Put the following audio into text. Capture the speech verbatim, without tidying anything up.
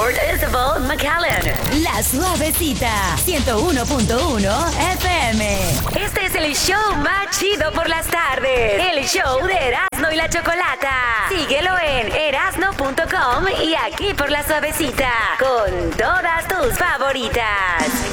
Fort Isabel, McAllen. La Suavecita, ciento uno punto uno F M. Este es el show más chido por las tardes. El show de Erasmo y la Chocolata. Síguelo en erasno punto com y aquí por La Suavecita. Con todas tus favoritas.